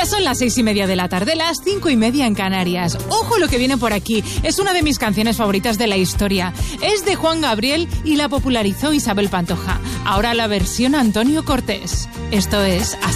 Ya son las 6:30 de la tarde, las 5:30 en Canarias. Ojo lo que viene por aquí. Es una de mis canciones favoritas de la historia. Es de Juan Gabriel y la popularizó Isabel Pantoja. Ahora la versión Antonio Cortés. Esto es